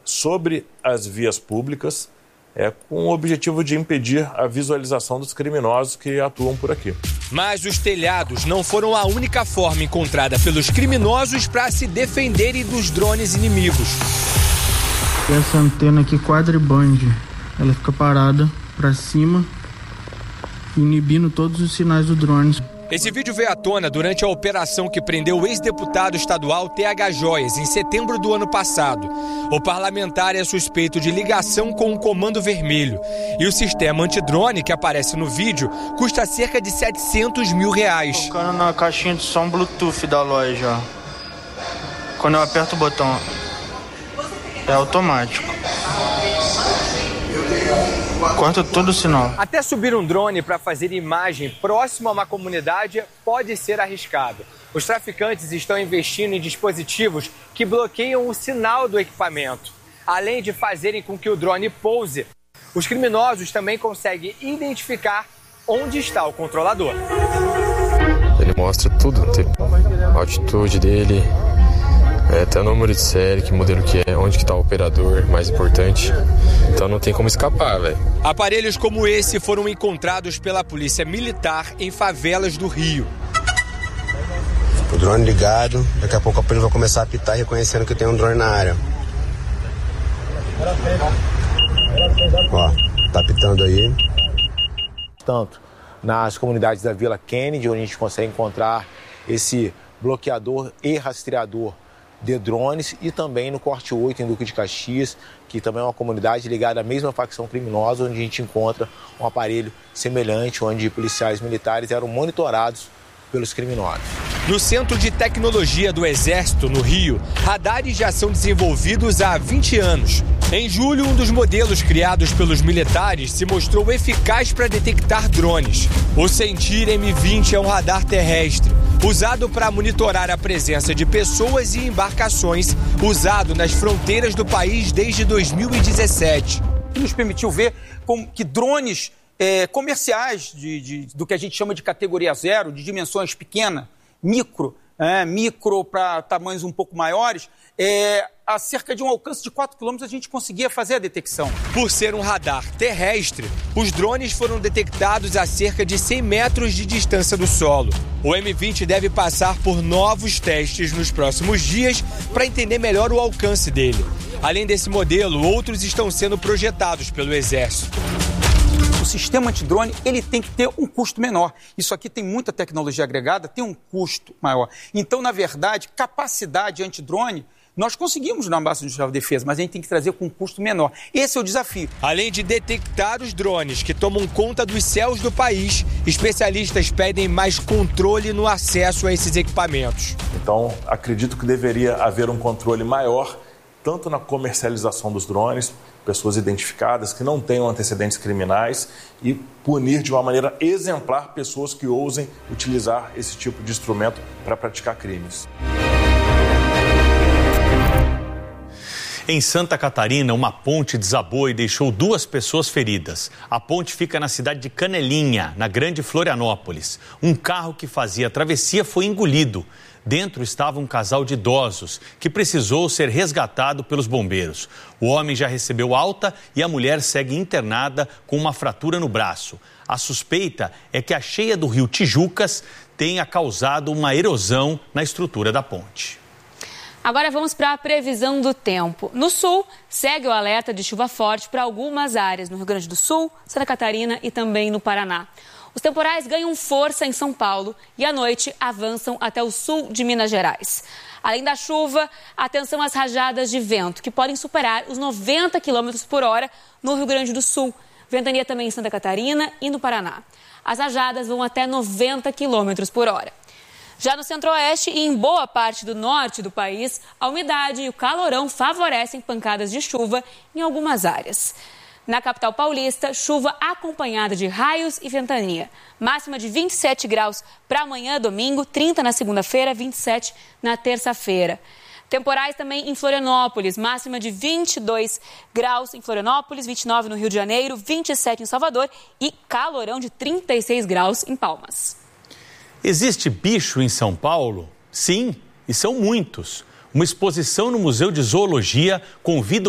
sobre as vias públicas, com o objetivo de impedir a visualização dos criminosos que atuam por aqui. Mas os telhados não foram a única forma encontrada pelos criminosos para se defenderem dos drones inimigos. Essa antena aqui quadriband, ela fica parada para cima, inibindo todos os sinais do drone. Esse vídeo veio à tona durante a operação que prendeu o ex-deputado estadual TH Joias em setembro do ano passado. O parlamentar é suspeito de ligação com o Comando Vermelho. E o sistema antidrone que aparece no vídeo custa cerca de R$700 mil. Tocando na caixinha de som Bluetooth da loja. Quando eu aperto o botão, é automático. Corta todo o sinal. Até subir um drone para fazer imagem próximo a uma comunidade pode ser arriscado. Os traficantes estão investindo em dispositivos que bloqueiam o sinal do equipamento. Além de fazerem com que o drone pouse, os criminosos também conseguem identificar onde está o controlador. Ele mostra tudo, a altitude dele, até o número de série, que modelo que é, onde que está o operador, mais importante. Então não tem como escapar, velho. Aparelhos como esse foram encontrados pela Polícia Militar em favelas do Rio. O drone ligado, daqui a pouco a polícia vai começar a apitar reconhecendo que tem um drone na área. Ó, tá apitando aí. Tanto nas comunidades da Vila Kennedy, onde a gente consegue encontrar esse bloqueador e rastreador de drones, e também no Corte 8, em Duque de Caxias, que também é uma comunidade ligada à mesma facção criminosa, onde a gente encontra um aparelho semelhante, onde policiais militares eram monitorados pelos criminosos. No Centro de Tecnologia do Exército, no Rio, radares já são desenvolvidos há 20 anos. Em julho, um dos modelos criados pelos militares se mostrou eficaz para detectar drones. O Sentir M20 é um radar terrestre, usado para monitorar a presença de pessoas e embarcações, usado nas fronteiras do país desde 2017. Nos permitiu ver que drones comerciais, do que a gente chama de categoria zero, de dimensões pequenas, micro para tamanhos um pouco maiores, a cerca de um alcance de 4 km a gente conseguia fazer a detecção. Por ser um radar terrestre, os drones foram detectados a cerca de 100 metros de distância do solo. O M20 deve passar por novos testes nos próximos dias para entender melhor o alcance dele. Além desse modelo, outros estão sendo projetados pelo Exército. O sistema antidrone, ele tem que ter um custo menor. Isso aqui tem muita tecnologia agregada, tem um custo maior. Então, na verdade, capacidade antidrone, nós conseguimos na base industrial de defesa, mas a gente tem que trazer com um custo menor. Esse é o desafio. Além de detectar os drones que tomam conta dos céus do país, especialistas pedem mais controle no acesso a esses equipamentos. Então, acredito que deveria haver um controle maior, tanto na comercialização dos drones, pessoas identificadas que não tenham antecedentes criminais, e punir de uma maneira exemplar pessoas que ousem utilizar esse tipo de instrumento para praticar crimes. Em Santa Catarina, uma ponte desabou e deixou 2 pessoas feridas. A ponte fica na cidade de Canelinha, na Grande Florianópolis. Um carro que fazia a travessia foi engolido. Dentro estava um casal de idosos que precisou ser resgatado pelos bombeiros. O homem já recebeu alta e a mulher segue internada com uma fratura no braço. A suspeita é que a cheia do rio Tijucas tenha causado uma erosão na estrutura da ponte. Agora vamos para a previsão do tempo. No sul, segue o alerta de chuva forte para algumas áreas, no Rio Grande do Sul, Santa Catarina e também no Paraná. Os temporais ganham força em São Paulo e à noite avançam até o sul de Minas Gerais. Além da chuva, atenção às rajadas de vento, que podem superar os 90 km por hora no Rio Grande do Sul. Ventania também em Santa Catarina e no Paraná. As rajadas vão até 90 km por hora. Já no centro-oeste e em boa parte do norte do país, a umidade e o calorão favorecem pancadas de chuva em algumas áreas. Na capital paulista, chuva acompanhada de raios e ventania. Máxima de 27 graus para amanhã, domingo, 30 na segunda-feira, 27 na terça-feira. Temporais também em Florianópolis, máxima de 22 graus em Florianópolis, 29 no Rio de Janeiro, 27 em Salvador e calorão de 36 graus em Palmas. Existe bicho em São Paulo? Sim, e são muitos. Uma exposição no Museu de Zoologia convida